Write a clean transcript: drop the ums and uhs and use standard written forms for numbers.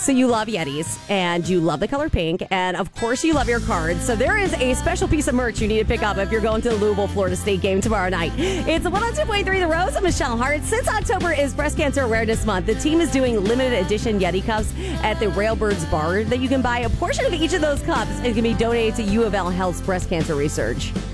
So you love Yetis, and you love the color pink, and of course you love your cards. So there is a special piece of merch you need to pick up if you're going to the Louisville, Florida State game tomorrow night. It's 102.3 The Rose. I'm Michelle Hart. Since October is Breast Cancer Awareness Month, the team is doing limited edition Yeti cups at the Railbirds Bar that you can buy. A portion of each of those cups is going to be donated to U of L Health's breast cancer research.